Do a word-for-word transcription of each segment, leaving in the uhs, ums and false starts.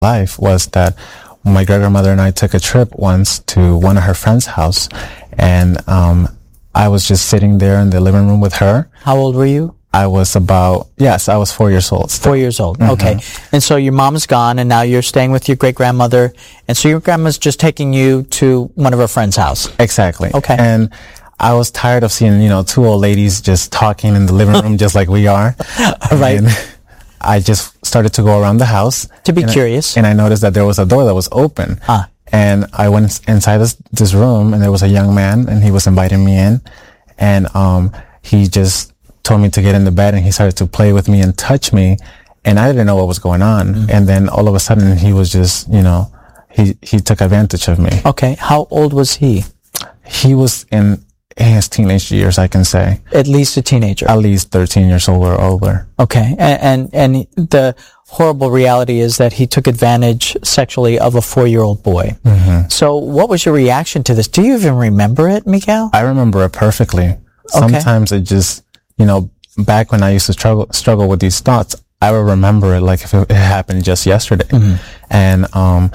life was that my great-grandmother and I took a trip once to one of her friend's house, and um, I was just sitting there in the living room with her. How old were you? I was about, yes, I was four years old. Four years old. Mm-hmm. Okay. And so your mom's gone, and now you're staying with your great-grandmother, and so your grandma's just taking you to one of her friend's house. Exactly. Okay. And I was tired of seeing, you know, two old ladies just talking in the living room just like we are. Right. And I just started to go around the house. To be and curious. I, and I noticed that there was a door that was open. Ah. And I went inside this, this room, and there was a young man, and he was inviting me in. And um, he just told me to get in the bed, and he started to play with me and touch me, and I didn't know what was going on. Mm-hmm. And then all of a sudden he was just, you know, he, he took advantage of me. Okay. How old was he? He was in, in his teenage years, I can say. At least a teenager. At least thirteen years old or older. Okay. And, and, and the horrible reality is that he took advantage sexually of a four-year-old boy. Mm-hmm. So what was your reaction to this? Do you even remember it, Miguel? I remember it perfectly. Sometimes okay. it just, you know, back when I used to struggle struggle with these thoughts, I would remember it like if it, it happened just yesterday. Mm-hmm. And um,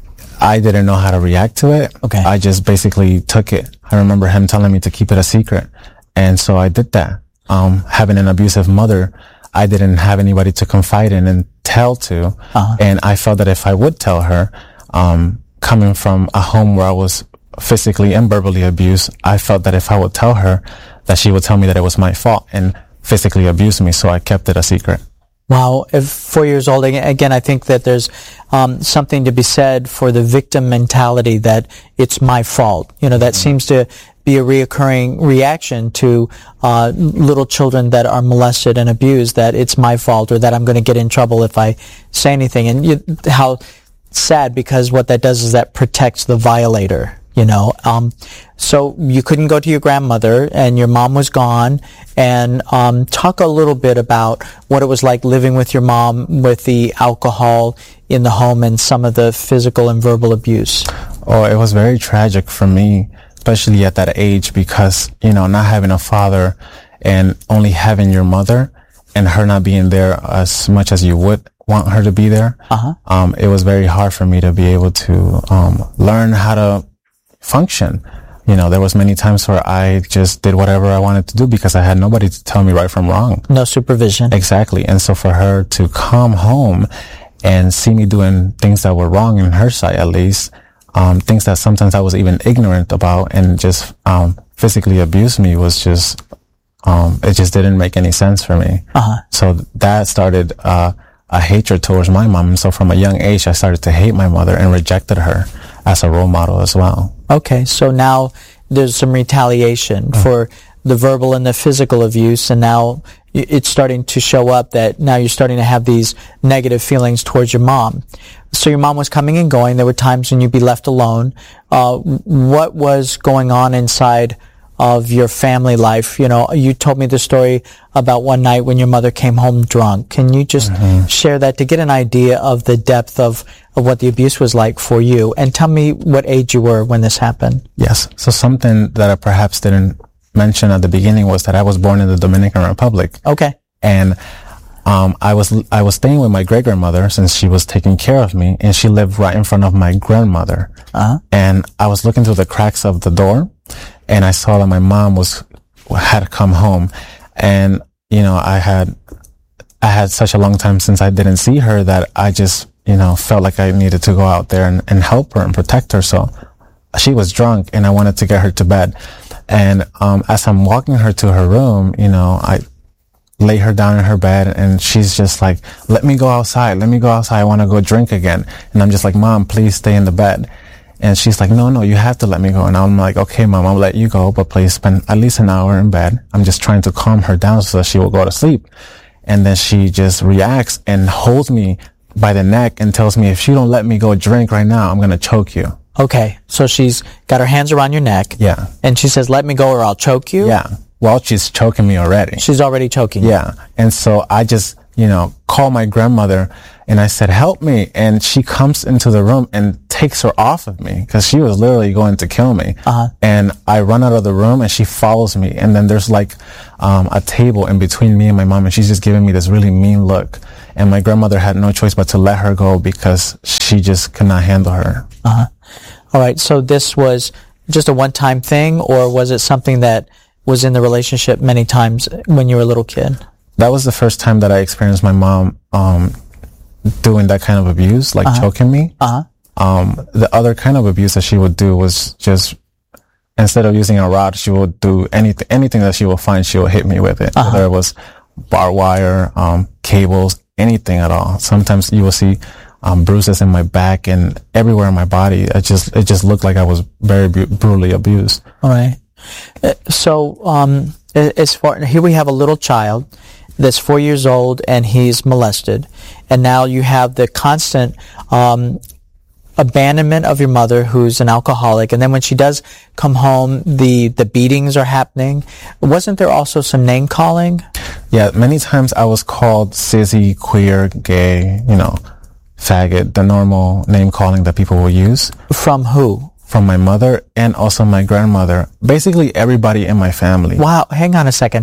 I didn't know how to react to it. Okay. I just basically took it. I remember him telling me to keep it a secret. And so I did that. Um, having an abusive mother, I didn't have anybody to confide in and tell to. Uh-huh. And I felt that if I would tell her, um, coming from a home where I was physically and verbally abused, I felt that if I would tell her, that she would tell me that it was my fault and physically abuse me, so I kept it a secret. Wow. If four years old, again, I think that there's um, something to be said for the victim mentality that it's my fault. You know, that mm-hmm. seems to be a reoccurring reaction to uh, little children that are molested and abused, that it's my fault or that I'm going to get in trouble if I say anything. And you, how sad, because what that does is that protects the violator. You know, um, so you couldn't go to your grandmother, and your mom was gone. And um, talk a little bit about what it was like living with your mom, with the alcohol in the home and some of the physical and verbal abuse. Oh, it was very tragic for me, especially at that age, because, you know, not having a father and only having your mother and her not being there as much as you would want her to be there. Uh-huh. Um, it was very hard for me to be able to um, learn how to function. You know, there was many times where I just did whatever I wanted to do because I had nobody to tell me right from wrong. No supervision. Exactly. And so for her to come home and see me doing things that were wrong in her sight, at least, um, things that sometimes I was even ignorant about, and just um, physically abuse me, was just, um, it just didn't make any sense for me. Uh-huh. So that started uh, a hatred towards my mom. And so from a young age, I started to hate my mother and rejected her as a role model as well. Okay, so now there's some retaliation mm. for the verbal and the physical abuse, and now it's starting to show up that now you're starting to have these negative feelings towards your mom. So your mom was coming and going. There were times when you'd be left alone. Uh, what was going on inside of your family life? You know, you told me the story about one night when your mother came home drunk. Can you just mm-hmm. share that to get an idea of the depth of, of what the abuse was like for you? And tell me what age you were when this happened. Yes. So something that I perhaps didn't mention at the beginning was that I was born in the Dominican Republic. Okay. And um, I was I was staying with my great-grandmother since she was taking care of me, and she lived right in front of my grandmother. Uh-huh. And I was looking through the cracks of the door, and I saw that my mom was had come home. And, you know, I had I had such a long time since I didn't see her that I just, you know, felt like I needed to go out there and, and help her and protect her. So she was drunk, and I wanted to get her to bed. And um as I'm walking her to her room, you know, I lay her down in her bed, and she's just like, let me go outside. Let me go outside. I want to go drink again. And I'm just like, Mom, please stay in the bed. And she's like, no, no, you have to let me go. And I'm like, okay, Mom, I'll let you go, but please spend at least an hour in bed. I'm just trying to calm her down so that she will go to sleep. And then she just reacts and holds me by the neck and tells me, if you don't let me go drink right now, I'm going to choke you. Okay. So she's got her hands around your neck. Yeah. And she says, let me go or I'll choke you. Yeah. Well, she's choking me already. She's already choking you. Yeah. And so I just, you know, call my grandmother, and I said, help me. And she comes into the room and takes her off of me because she was literally going to kill me. Uh-huh. And I run out of the room, and she follows me. And then there's like um, a table in between me and my mom, and she's just giving me this really mean look. And my grandmother had no choice but to let her go because she just could not handle her. Uh-huh. All right. So this was just a one-time thing, or was it something that was in the relationship many times when you were a little kid? That was the first time that I experienced my mom um, doing that kind of abuse, like uh-huh. choking me. Uh-huh. Um, the other kind of abuse that she would do was just, instead of using a rod, she would do anything, anything that she would find, she would hit me with it. Uh-huh. Whether it was barbed wire, um, cables, anything at all. Sometimes you will see um, bruises in my back and everywhere in my body. It just, it just looked like I was very bu- brutally abused. All right. Uh, so, um, as far, here we have a little child that's four years old and he's molested. And now you have the constant, um, abandonment of your mother, who's an alcoholic, and then when she does come home, the the beatings are happening. Wasn't there also some name calling? Yeah, many times I was called sissy, queer, gay, you know, faggot, the normal name calling that people will use. From who? From my mother and also my grandmother. Basically everybody in my family. Wow, hang on a second.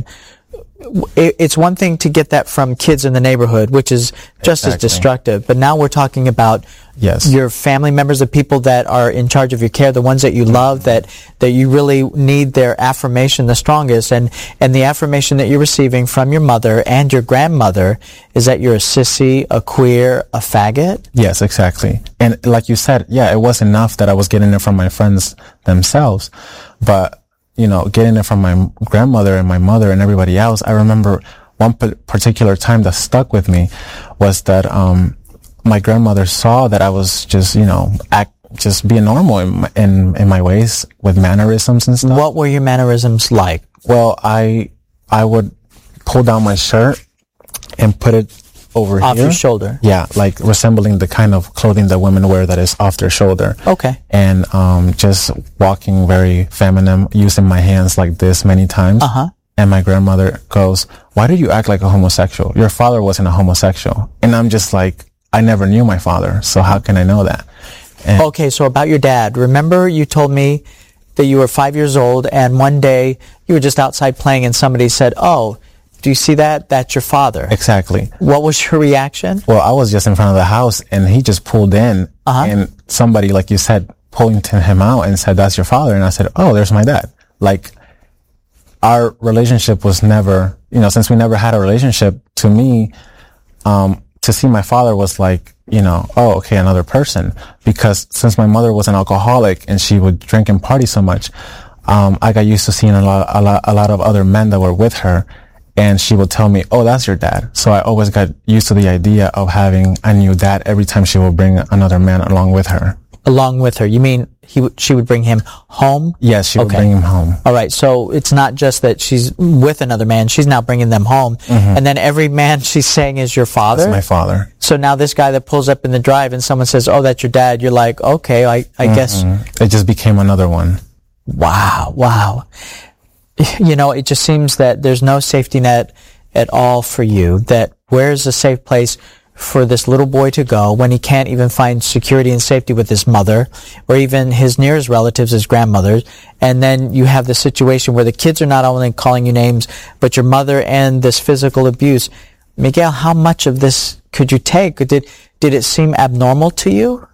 It's one thing to get that from kids in the neighborhood, which is just exactly. as destructive. But now we're talking about yes. your family members, the people that are in charge of your care, the ones that you love, that, that you really need their affirmation the strongest. And, and the affirmation that you're receiving from your mother and your grandmother is that you're a sissy, a queer, a faggot? Yes, exactly. And like you said, yeah, it was enough that I was getting it from my friends themselves. But you know, getting it from my grandmother and my mother and everybody else. I remember one particular time that stuck with me was that, um, my grandmother saw that I was just, you know, act, just being normal in my, in, in my ways with mannerisms and stuff. What were your mannerisms like? Well, I, I would pull down my shirt and put it over off here. your shoulder. Yeah, like resembling the kind of clothing that women wear that is off their shoulder. Okay. And um just walking very feminine, using my hands like this many times. Uh-huh. And my grandmother goes, "Why do you act like a homosexual? Your father wasn't a homosexual." And I'm just like, I never knew my father, so how can I know that? And okay, so about your dad. Remember you told me that you were five years old and one day you were just outside playing and somebody said, "Oh, do you see that? That's your father." Exactly. What was your reaction? Well, I was just in front of the house and he just pulled in uh-huh. and somebody, like you said, pointed him out and said, "That's your father." And I said, "Oh, there's my dad." Like, our relationship was never, you know, since we never had a relationship, to me, um, to see my father was like, you know, oh, okay, another person. Because since my mother was an alcoholic and she would drink and party so much, um, I got used to seeing a lot, a lot, a lot of other men that were with her. And she would tell me, "Oh, that's your dad." So I always got used to the idea of having a new dad every time she would bring another man along with her. Along with her? You mean he w- she would bring him home? Yes, she would okay. bring him home. All right. So it's not just that she's with another man. She's now bringing them home. Mm-hmm. And then every man she's saying is your father? That's my father. So now this guy that pulls up in the drive and someone says, "Oh, that's your dad," you're like, okay, I, I mm-hmm. guess. It just became another one. Wow. Wow. You know, it just seems that there's no safety net at all for you, that where's a safe place for this little boy to go when he can't even find security and safety with his mother or even his nearest relatives, his grandmothers. And then you have the situation where the kids are not only calling you names, but your mother and this physical abuse. Miguel, how much of this could you take? Did, did it seem abnormal to you?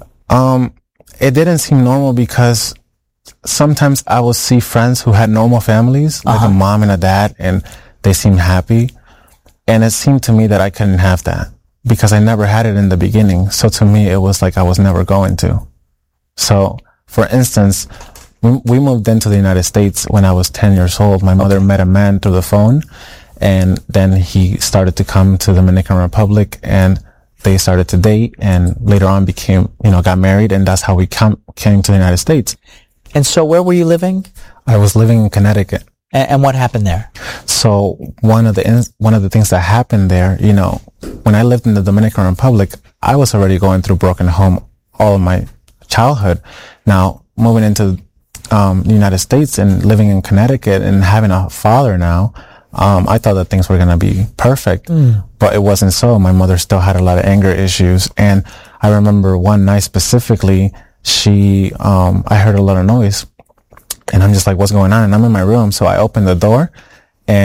Um, it didn't seem normal because sometimes I would see friends who had normal families, like uh-huh. a mom and a dad, and they seemed happy. And it seemed to me that I couldn't have that because I never had it in the beginning. So to me, it was like I was never going to. So, for instance, we, we moved into the United States when I was ten years old. My mother okay. met a man through the phone, and then he started to come to the Dominican Republic, and they started to date, and later on became, you know, got married, and that's how we come, came to the United States. And so where were you living? I was living in Connecticut. And, and what happened there? So one of the ins- one of the things that happened there, you know, when I lived in the Dominican Republic, I was already going through broken home all of my childhood. Now, moving into um the United States and living in Connecticut and having a father now, um, I thought that things were going to be perfect, mm. but it wasn't so. My mother still had a lot of anger issues. And I remember one night specifically, she, um, I heard a lot of noise and I'm just like, what's going on? And I'm in my room. So I opened the door and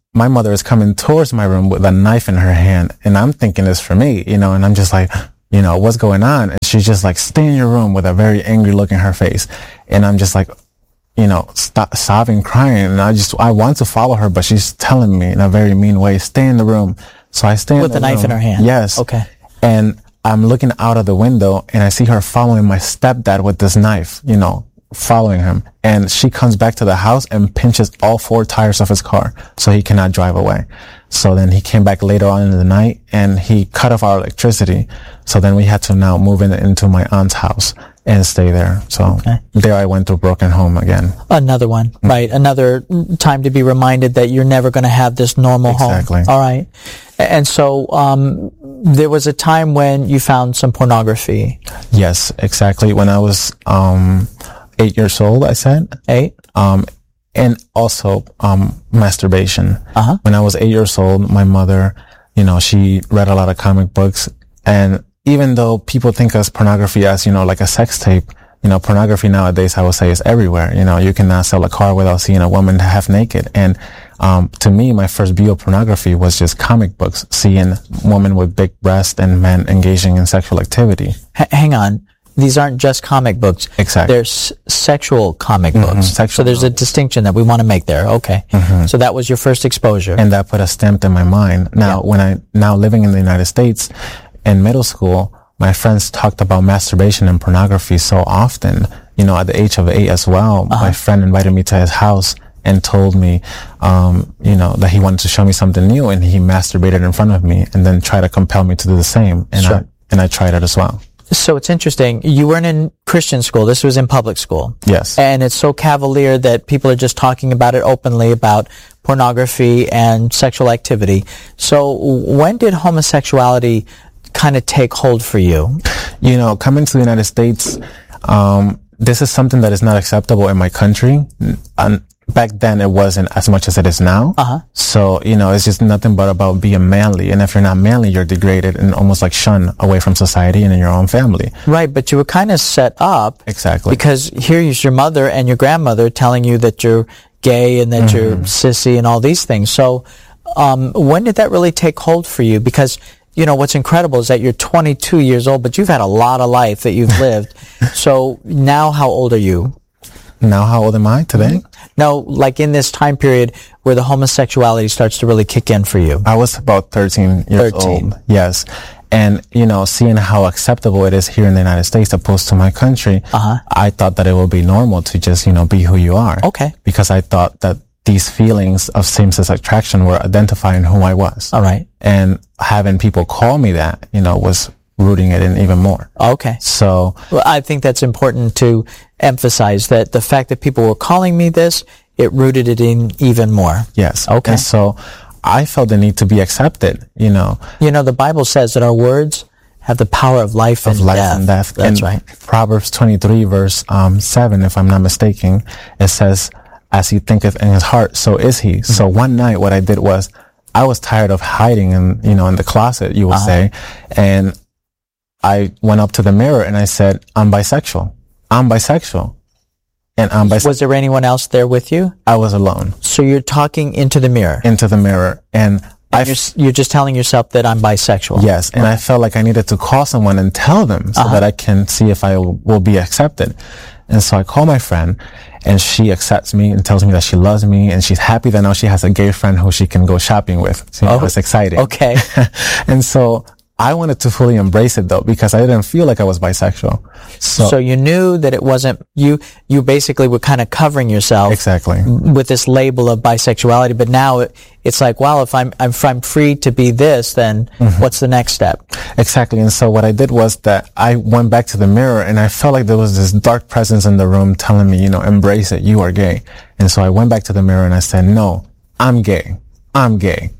my mother is coming towards my room with a knife in her hand, and I'm thinking it's for me, you know, and I'm just like, you know, what's going on? And she's just like, stay in your room, with a very angry look in her face. And I'm just like, you know, stop, sobbing, crying. And I just, I want to follow her, but she's telling me in a very mean way, stay in the room. So I stay in the room. With the knife in her hand? Yes. Okay. And I'm looking out of the window, and I see her following my stepdad with this knife, you know, following him. And she comes back to the house and pinches all four tires of his car so he cannot drive away. So then he came back later on in the night, and he cut off our electricity. So then we had to now move in into my aunt's house and stay there. So okay. There I went to broken home again. Another one, mm-hmm. right? Another time to be reminded that you're never going to have this normal exactly. home. All right. And so um there was a time when you found some pornography. Yes, exactly. When I was um eight years old, I said. Eight? Um and also um masturbation. Uh-huh. When I was eight years old, my mother, you know, she read a lot of comic books, and even though people think of pornography as, you know, like a sex tape, you know, pornography nowadays, I would say, is everywhere. You know, you cannot sell a car without seeing a woman half naked. And um to me, my first view of pornography was just comic books, seeing women with big breasts and men engaging in sexual activity. H- hang on. These aren't just comic books. Exactly. They're s- sexual comic mm-hmm. books. Sexual so there's novels. a distinction that we want to make there. Okay. Mm-hmm. So that was your first exposure. And that put a stamp in my mind. Now, yeah. when I, now living in the United States, in middle school, my friends talked about masturbation and pornography so often. You know, at the age of eight as well, uh-huh. my friend invited me to his house and told me, um, you know, that he wanted to show me something new, and he masturbated in front of me and then tried to compel me to do the same. And sure. I, and I tried it as well. So it's interesting. You weren't in Christian school. This was in public school. Yes. And it's so cavalier that people are just talking about it openly, about pornography and sexual activity. So when did homosexuality kind of take hold for you? You know, coming to the United States, um, this is something that is not acceptable in my country. And back then it wasn't as much as it is now. Uh-huh. So, you know, it's just nothing but about being manly. And if you're not manly, you're degraded and almost like shunned away from society and in your own family. Right, but you were kind of set up. Exactly. Because here is your mother and your grandmother telling you that you're gay and that mm-hmm. you're sissy and all these things. So, um, when did that really take hold for you? Because, you know, what's incredible is that you're twenty-two years old, but you've had a lot of life that you've lived. So now how old are you? Now how old am I today? No, like in this time period where the homosexuality starts to really kick in for you. I was about thirteen years thirteen. old. Yes. And, you know, seeing how acceptable it is here in the United States opposed to my country, uh-huh. I thought that it would be normal to just, you know, be who you are. Okay. Because I thought that these feelings of same-sex attraction were identifying who I was. All right. And having people call me that, you know, was rooting it in even more. Okay. So, well, I think that's important to emphasize, that the fact that people were calling me this, it rooted it in even more. Yes. Okay. And so I felt the need to be accepted, you know. You know, the Bible says that our words have the power of life of and life death. and death. That's in right. Proverbs twenty-three verse um, seven, if I'm not mistaken, it says, as he thinketh in his heart, so is he. Mm-hmm. So one night what I did was, I was tired of hiding in, you know, in the closet, you would uh-huh. say, and I went up to the mirror and I said, I'm bisexual. I'm bisexual. And I'm bisexual. Was there anyone else there with you? I was alone. So you're talking into the mirror? Into the mirror. And, and you're, you're just telling yourself that I'm bisexual? Yes. And okay. I felt like I needed to call someone and tell them so uh-huh. that I can see if I will, will be accepted. And so I call my friend, and she accepts me and tells me that she loves me, and she's happy that now she has a gay friend who she can go shopping with. So, you know, oh, it's exciting. Okay. And so I wanted to fully embrace it though, because I didn't feel like I was bisexual. So, so you knew that it wasn't, you, you basically were kind of covering yourself. Exactly. With this label of bisexuality, but now it, it's like, well, if I'm, if I'm free to be this, then mm-hmm. what's the next step? Exactly. And so what I did was that I went back to the mirror, and I felt like there was this dark presence in the room telling me, you know, embrace it. You are gay. And so I went back to the mirror and I said, no, I'm gay. I'm gay.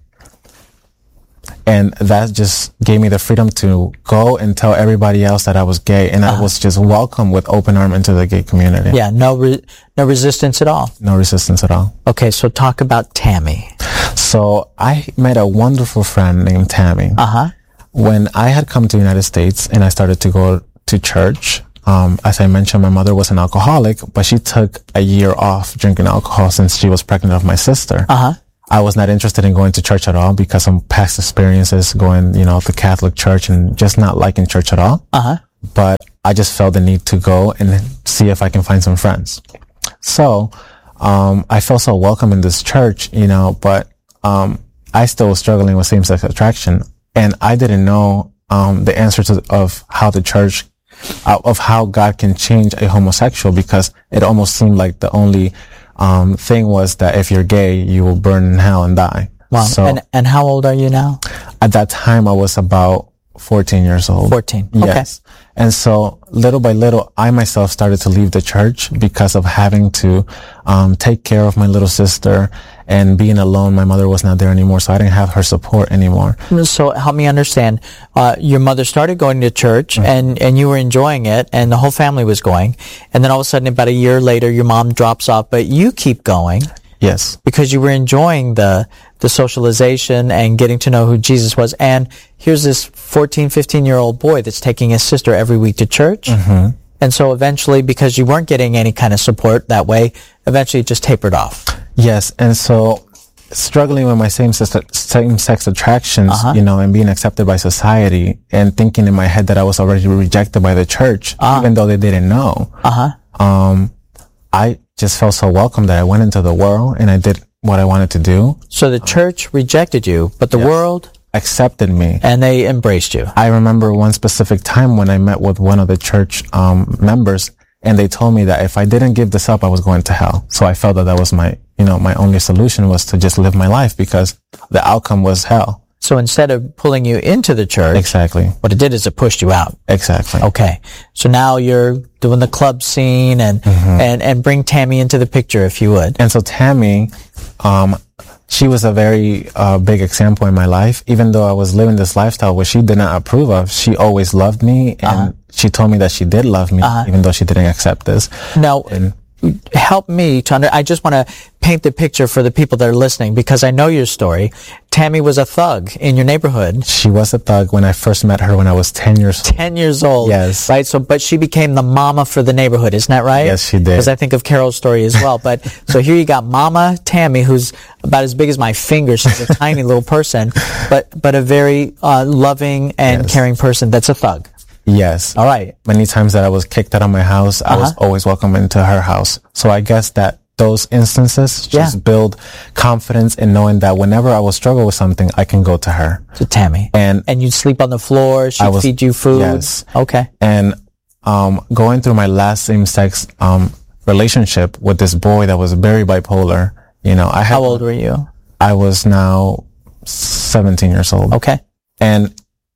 And that just gave me the freedom to go and tell everybody else that I was gay. And uh-huh. I was just welcomed with open arms into the gay community. Yeah, no re- no resistance at all. No resistance at all. Okay, so talk about Tammy. So I met a wonderful friend named Tammy. Uh-huh. When I had come to the United States and I started to go to church, um, as I mentioned, my mother was an alcoholic, but she took a year off drinking alcohol since she was pregnant of my sister. Uh-huh. I was not interested in going to church at all because of past experiences going, you know, to Catholic church and just not liking church at all. Uh-huh. But I just felt the need to go and see if I can find some friends. So, um, I felt so welcome in this church, you know, but, um, I still was struggling with same-sex attraction, and I didn't know, um, the answer to, of how the church, uh, of how God can change a homosexual, because it almost seemed like the only, um, thing was that if you're gay, you will burn in hell and die. Wow. So, and, and how old are you now? At that time, I was about fourteen years old. fourteen. Yes. Okay. And so little by little, I myself started to leave the church because of having to, um, take care of my little sister and being alone. My mother was not there anymore, so I didn't have her support anymore. So help me understand, uh, your mother started going to church mm-hmm. and, and you were enjoying it and the whole family was going. And then all of a sudden, about a year later, your mom drops off, but you keep going. Yes. Because you were enjoying the, the socialization and getting to know who Jesus was. And here's this fourteen, fifteen year old boy that's taking his sister every week to church. Mm-hmm. And so eventually, because you weren't getting any kind of support that way, eventually it just tapered off. Yes. And so struggling with my same sex, same sex attractions, uh-huh. you know, and being accepted by society and thinking in my head that I was already rejected by the church, uh-huh. even though they didn't know. Uh-huh. Um, I just felt so welcome that I went into the world and I did what I wanted to do. So the church rejected you, but the yes. world accepted me. And they embraced you. I remember one specific time when I met with one of the church um members, and they told me that if I didn't give this up, I was going to hell. So I felt that that was my, you know, my only solution was to just live my life because the outcome was hell. So instead of pulling you into the church, exactly, what it did is it pushed you out. Exactly. Okay. So now you're doing the club scene and, mm-hmm. and, and bring Tammy into the picture, if you would. And so Tammy, um, she was a very, uh, big example in my life. Even though I was living this lifestyle which she did not approve of, she always loved me and uh-huh. she told me that she did love me, uh-huh. even though she didn't accept this. Now, and, help me to under, I just want to paint the picture for the people that are listening because I know your story. Tammy was a thug in your neighborhood. She was a thug when I first met her when I was ten years old. ten years old. Yes. Right. So, but she became the mama for the neighborhood. Isn't that right? Yes, she did. Because I think of Carol's story as well. But so here you got Mama Tammy, who's about as big as my finger. She's a tiny little person, but, but a very, uh, loving and yes. caring person that's a thug. Yes. All right. Many times that I was kicked out of my house, I uh-huh. was always welcome into her house. So I guess that those instances just yeah. build confidence in knowing that whenever I will struggle with something, I can go to her. To Tammy. And and you'd sleep on the floor, she'd was, feed you food. Yes. Okay. And um going through my last same-sex um relationship with this boy that was very bipolar, you know, I had... How old were you? I was now seventeen years old. Okay. And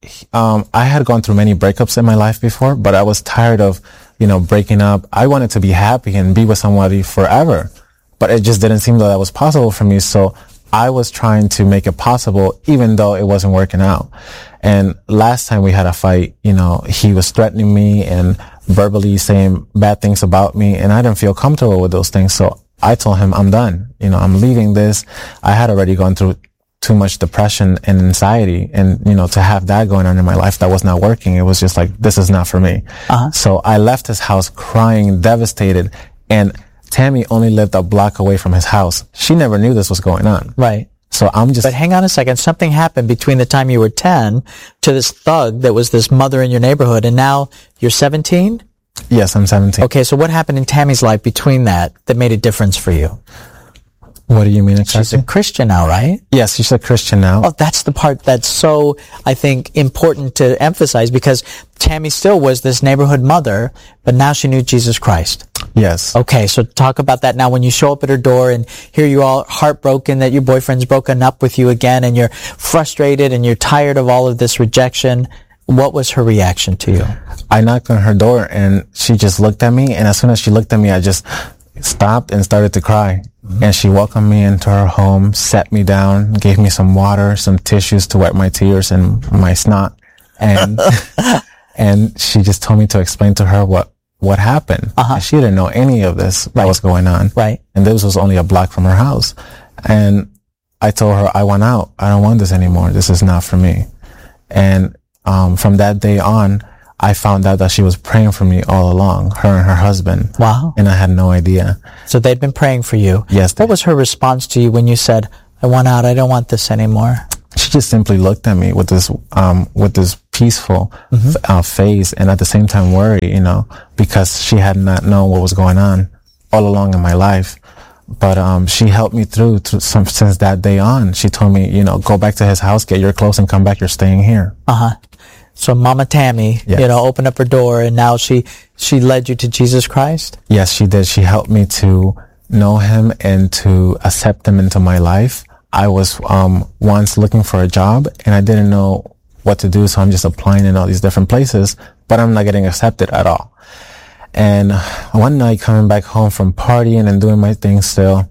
Um, I had gone through many breakups in my life before, but I was tired of, you know, breaking up. I wanted to be happy and be with somebody forever, but it just didn't seem that that was possible for me. So I was trying to make it possible, even though it wasn't working out. And last time we had a fight, you know, he was threatening me and verbally saying bad things about me, and I didn't feel comfortable with those things. So I told him, I'm done. You know, I'm leaving this. I had already gone through too much depression and anxiety, and you know, to have that going on in my life that was not working, it was just like, this is not for me. Uh-huh. So I left his house crying, devastated, and Tammy only lived a block away from his house. She never knew this was going on. Right. So I'm just... But hang on a second. Something happened between the time you were ten to this thug that was this mother in your neighborhood, and now you're seventeen? Yes, I'm seventeen. Okay, so what happened in Tammy's life between that that made a difference for you? What do you mean exactly? She's a Christian now, right? Yes, she's a Christian now. Oh, that's the part that's so, I think, important to emphasize, because Tammy still was this neighborhood mother, but now she knew Jesus Christ. Yes. Okay, so talk about that now. When you show up at her door and here you all heartbroken that your boyfriend's broken up with you again, and you're frustrated and you're tired of all of this rejection, what was her reaction to you? I knocked on her door and she just looked at me, and as soon as she looked at me, I just stopped and started to cry. Mm-hmm. And she welcomed me into her home, sat me down, gave me some water, some tissues to wipe my tears and my snot. And, and she just told me to explain to her what, what happened. Uh-huh. She didn't know any of this right. that was going on. Right. And this was only a block from her house. And I told her, I want out. I don't want this anymore. This is not for me. And, um, from that day on, I found out that she was praying for me all along, her and her husband. Wow. And I had no idea. So they'd been praying for you. Yes. What was her response to you when you said, I want out. I don't want this anymore. She just simply looked at me with this, um, with this peaceful mm-hmm. uh, face, and at the same time worry, you know, because she had not known what was going on all along in my life. But um, she helped me through to some, since that day on. She told me, you know, go back to his house, get your clothes, and come back. You're staying here. Uh huh. So Mama Tammy, yes. you know, opened up her door, and now she she led you to Jesus Christ? Yes, she did. She helped me to know him and to accept him into my life. I was um once looking for a job, and I didn't know what to do, so I'm just applying in all these different places, but I'm not getting accepted at all. And one night, coming back home from partying and doing my thing still,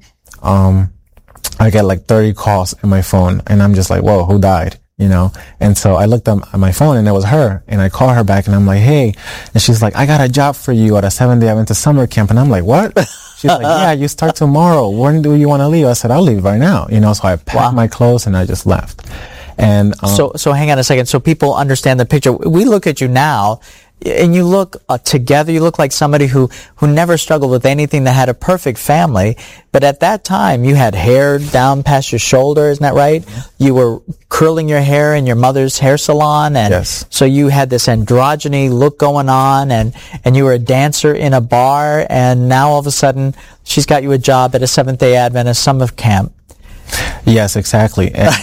um I get like thirty calls in my phone, and I'm just like, whoa, who died? You know, and so I looked up at my phone, and it was her, and I call her back, and I'm like, hey, and she's like, I got a job for you at a seven day Adventist summer camp. And I'm like, what? She's like, yeah, you start tomorrow. When do you want to leave? I said, I'll leave right now. You know, so I packed wow. my clothes and I just left. And um, so, so hang on a second. So people understand the picture. We look at you now, and you look uh, together. You look like somebody who, who never struggled with anything, that had a perfect family. But at that time, you had hair down past your shoulder. Isn't that right? Mm-hmm. You were curling your hair in your mother's hair salon. And yes. so you had this androgyny look going on, and, and you were a dancer in a bar. And now all of a sudden, she's got you a job at a Seventh-day Adventist summer camp. Yes, exactly. And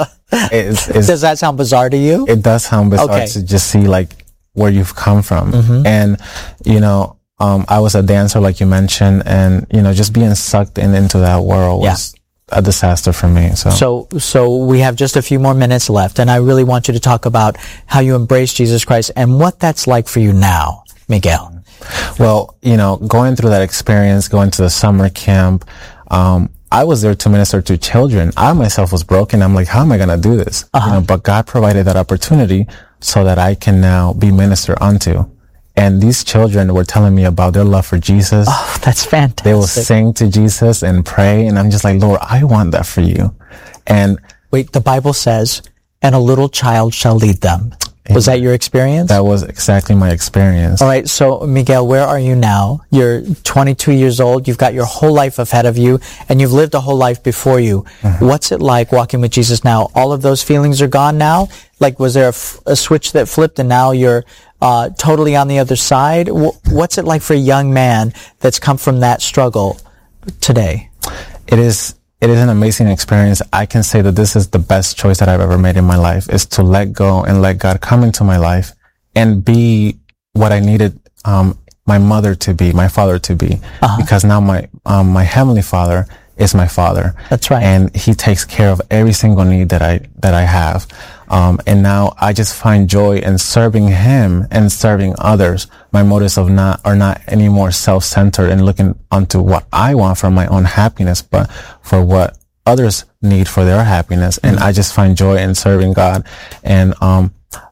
it's, it's, does that sound bizarre to you? It does sound bizarre okay. to just see like where you've come from. Mm-hmm. And, you know, um, I was a dancer, like you mentioned, and, you know, just being sucked in into that world was yeah. a disaster for me. So. so, so we have just a few more minutes left, and I really want you to talk about how you embrace Jesus Christ and what that's like for you now, Miguel. Well, you know, going through that experience, going to the summer camp, um, I was there to minister to children. I myself was broken. I'm like, how am I going to do this? Uh-huh. You know, but God provided that opportunity so that I can now be ministered unto. And these children were telling me about their love for Jesus. Oh, that's fantastic. They will sing to Jesus and pray. And I'm just like, Lord, I want that for you. And wait, the Bible says, and a little child shall lead them. Was that your experience? That was exactly my experience. All right. So, Miguel, where are you now? You're twenty-two years old. You've got your whole life ahead of you, and you've lived a whole life before you. Mm-hmm. What's it like walking with Jesus now? All of those feelings are gone now? Like, was there a, f- a switch that flipped, and now you're uh, totally on the other side? W- what's it like for a young man that's come from that struggle today? It is... It is an amazing experience. I can say that this is the best choice that I've ever made in my life, is to let go and let God come into my life and be what I needed um my mother to be, my father to be. Uh-huh. Because now my um my heavenly Father is my father. That's right. And he takes care of every single need that I that I have. Um and now I just find joy in serving him and serving others. My motives of not are not any more self-centered and looking onto what I want for my own happiness, but for what others need for their happiness. Mm-hmm. And I just find joy in serving God and um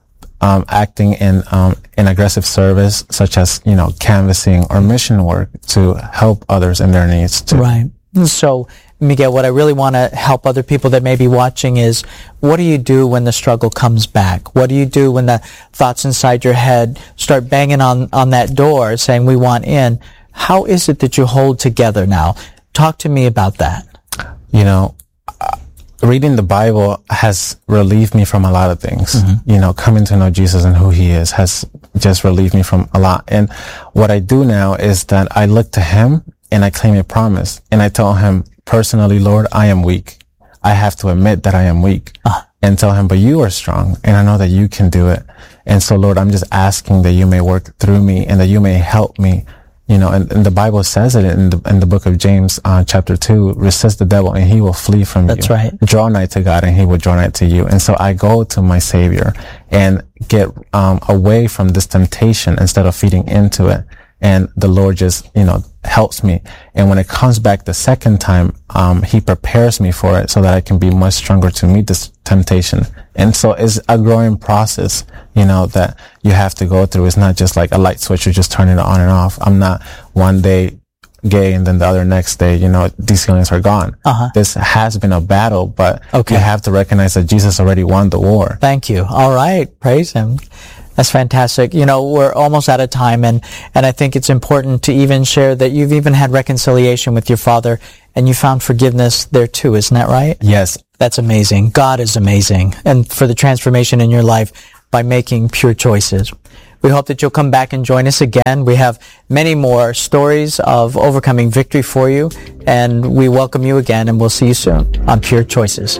um acting in um in aggressive service, such as, you know, canvassing or mission work to help others in their needs too. Right. So, Miguel, what I really want to help other people that may be watching is, what do you do when the struggle comes back? What do you do when the thoughts inside your head start banging on, on that door saying, we want in? How is it that you hold together now? Talk to me about that. You know, uh, reading the Bible has relieved me from a lot of things. Mm-hmm. You know, coming to know Jesus and who he is has just relieved me from a lot. And what I do now is that I look to him and I claim a promise, and I tell him personally, Lord, I am weak. I have to admit that I am weak, uh. and tell him, but you are strong, and I know that you can do it. And so, Lord, I'm just asking that you may work through me and that you may help me. You know, and, and the Bible says it in the, in the book of James, uh, chapter two, resist the devil and he will flee from That's you. That's right. Draw nigh to God and he will draw nigh to you. And so I go to my Savior and get, um, away from this temptation instead of feeding into it. And the Lord just, you know, helps me. And when it comes back the second time, um, he prepares me for it so that I can be much stronger to meet this temptation. And so it's a growing process, you know, that you have to go through. It's not just like a light switch. You just turn it on and off. I'm not one day gay and then the other next day, you know, these feelings are gone. Uh-huh. This has been a battle, but okay. you have to recognize that Jesus already won the war. Thank you. All right. Praise him. That's fantastic. You know, we're almost out of time, and, and I think it's important to even share that you've even had reconciliation with your father, and you found forgiveness there too, isn't that right? Yes. That's amazing. God is amazing, and for the transformation in your life by making pure choices. We hope that you'll come back and join us again. We have many more stories of overcoming victory for you, and we welcome you again, and we'll see you soon on Pure Choices.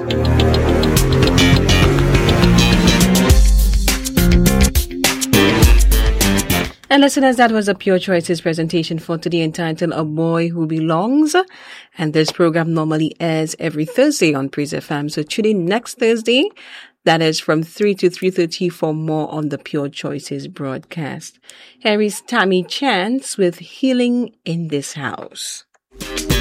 And listeners, that was a Pure Choices presentation for today entitled A Boy Who Belongs. And this program normally airs every Thursday on Praise F M. So tune in next Thursday. That is from three to three thirty for more on the Pure Choices broadcast. Here is Tammy Chance with Healing in This House.